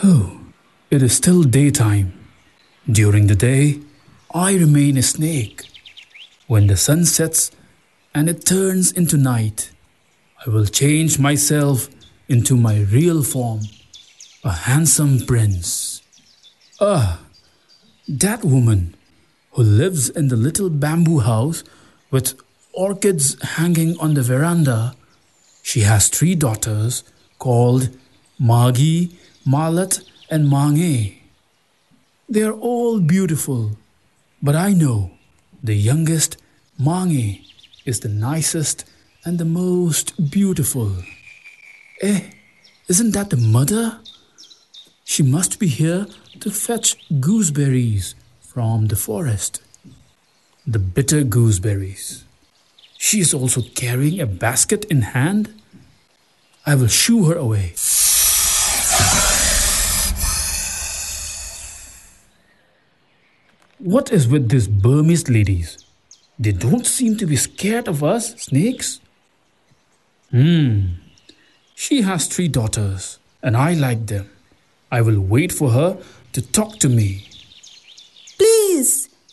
Oh, it is still daytime. During the day, I remain a snake. When the sun sets and it turns into night, I will change myself into my real form, a handsome prince. Ah, that woman who lives in the little bamboo house with orchids hanging on the veranda. She has three daughters called Magi, Malat, and Mange. They are all beautiful, but I know the youngest, Mange, is the nicest and the most beautiful. Eh, isn't that the mother? She must be here to fetch gooseberries from the forest. The bitter gooseberries. She is also carrying a basket in hand. I will shoo her away. What is with these Burmese ladies? They don't seem to be scared of us, snakes. She has three daughters, and I like them. I will wait for her to talk to me. Please,